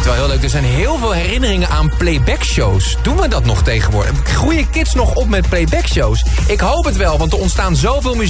het wel heel leuk. Er zijn heel veel herinneringen aan playback-shows. Doen we dat nog tegenwoordig? Groeien kids nog op met playback-shows? Ik hoop het wel, want er ontstaan zoveel